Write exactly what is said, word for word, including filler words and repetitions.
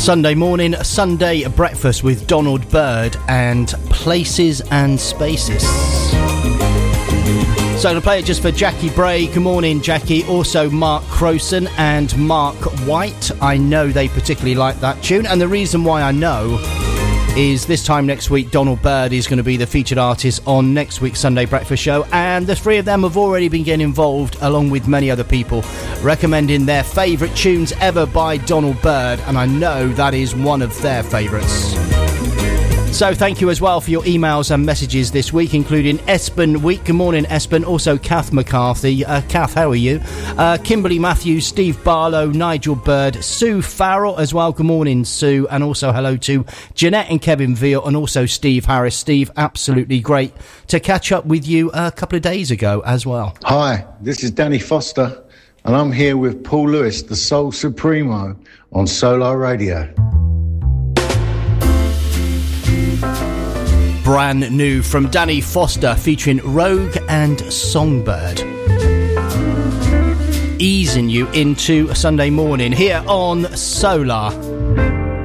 Sunday morning, Sunday breakfast with Donald Byrd and Places and Spaces. So to play it just for Jackie Bray. Good morning, Jackie. Also Mark Crowson and Mark White. I know they particularly like that tune, and the reason why I know is this time next week Donald Byrd is going to be the featured artist on next week's Sunday Breakfast Show, and the three of them have already been getting involved along with many other people, recommending their favourite tunes ever by Donald Byrd, and I know that is one of their favourites. So thank you as well for your emails and messages this week, including Espen Week. Good morning, Espen. Also Kath McCarthy. Uh, Kath, how are you? Uh, Kimberly Matthews, Steve Barlow, Nigel Bird, Sue Farrell as well. Good morning, Sue. And also hello to Jeanette and Kevin Veal, and also Steve Harris. Steve, absolutely great to catch up with you a couple of days ago as well. Hi, this is Danny Foster, and I'm here with Paul Lewis, the Soul Supremo, on Solar Radio. Brand new from Danny Foster featuring Rogue and Songbird. Easing you into a Sunday morning here on Solar.